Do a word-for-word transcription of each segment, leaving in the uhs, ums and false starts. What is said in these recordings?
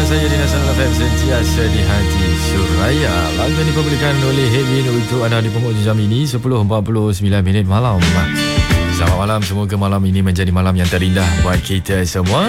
saya di Nasional F M sentiasa di hati Suraya. Lagu yang dipublikkan oleh Hevin untuk anda di punggung jam ini sepuluh empat puluh sembilan minit malam. Selamat malam, semoga malam ini menjadi malam yang terindah buat kita semua.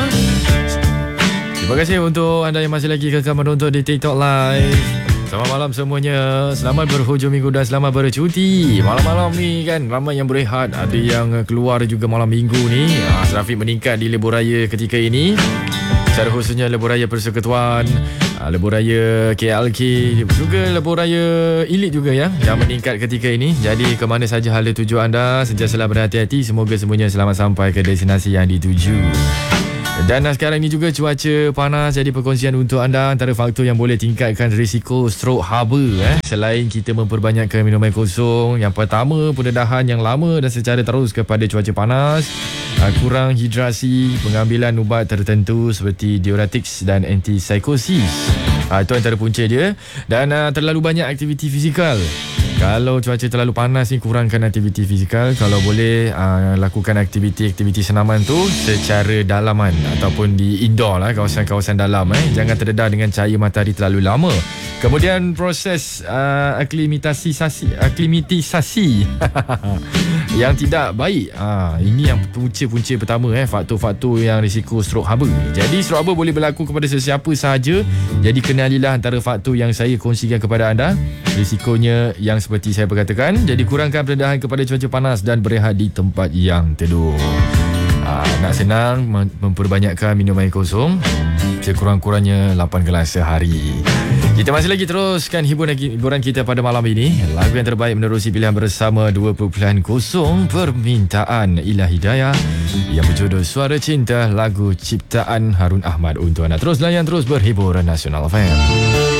Terima kasih untuk anda yang masih lagi kekal menonton di TikTok Live. Selamat malam semuanya. Selamat berhujung minggu dan selamat bercuti. Malam-malam ni kan ramai yang berehat, ada yang keluar juga malam minggu ni. Ah, trafik meningkat di lebuh raya ketika ini. Secara khususnya lebuh raya Persekutuan, ah, lebuh raya K L K, juga lebuh raya Elite juga ya, yang meningkat ketika ini. Jadi ke mana saja hala tuju anda, sentiasalah berhati-hati. Semoga semuanya selamat sampai ke destinasi yang dituju. Dan sekarang ini juga cuaca panas, jadi perkongsian untuk anda antara faktor yang boleh tingkatkan risiko strok haba eh. Selain kita memperbanyakkan minum air kosong, yang pertama pendedahan yang lama dan secara terus kepada cuaca panas, kurang hidrasi, pengambilan ubat tertentu seperti diuretics dan antipsychosis. Ha, itu antara punca dia. Dan uh, terlalu banyak aktiviti fizikal. Kalau cuaca terlalu panas ni, kurangkan aktiviti fizikal. Kalau boleh uh, lakukan aktiviti-aktiviti senaman tu secara dalaman ataupun di indoor lah, kawasan-kawasan dalam eh. Jangan terdedah dengan cahaya matahari terlalu lama. Kemudian proses uh, aklimatisasi aklimatisasi yang tidak baik. Ha, ini yang punca-punca pertama eh, faktor-faktor yang risiko strok haba. Jadi strok haba boleh berlaku kepada sesiapa sahaja. Jadi kenalilah antara faktor yang saya kongsikan kepada anda, risikonya yang seperti saya berkatakan. Jadi kurangkan pendedahan kepada cuaca panas dan berehat di tempat yang teduh. Ha, nak senang, memperbanyakkan minum air kosong, sekurang-kurangnya lapan gelas sehari. Kita masih lagi teruskan hiburan, hiburan kita pada malam ini. Lagu yang terbaik menerusi pilihan bersama dua pilihan kosong permintaan Ila Hidayah yang berjudul Suara Cinta, lagu ciptaan Harun Ahmad untuk anda. Terus layan, terus berhibur Nasional F M.